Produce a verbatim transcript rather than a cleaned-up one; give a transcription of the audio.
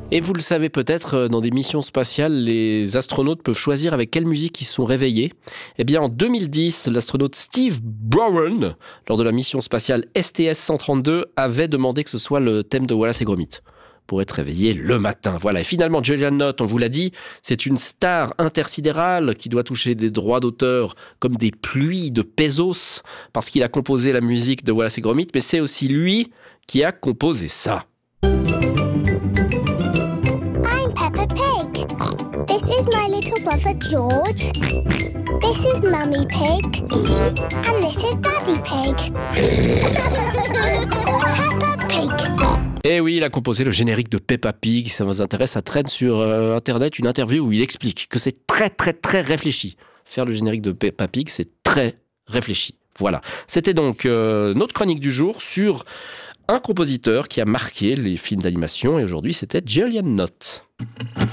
Et vous le savez peut-être, dans des missions spatiales, les astronautes peuvent choisir avec quelle musique ils sont réveillés. Eh bien, en deux mille dix, l'astronaute Steve Bowen, lors de la mission spatiale S T S cent trente-deux, avait demandé que ce soit le thème de Wallace et Gromit pour être réveillé le matin. Voilà. Et finalement, Julian Knott, on vous l'a dit, c'est une star intersidérale qui doit toucher des droits d'auteur comme des pluies de pesos parce qu'il a composé la musique de Wallace et Gromit, mais c'est aussi lui qui a composé ça. Peppa Pig. This is my little brother George. This is Mummy Pig. And this is Daddy Pig. Peppa Pig. Et oui, il a composé le générique de Peppa Pig. Si ça vous intéresse, ça traîne sur euh, Internet une interview où il explique que c'est très très très réfléchi. Faire le générique de Peppa Pig, c'est très réfléchi. Voilà. C'était donc euh, notre chronique du jour sur un compositeur qui a marqué les films d'animation. Et aujourd'hui, c'était Julian Knott.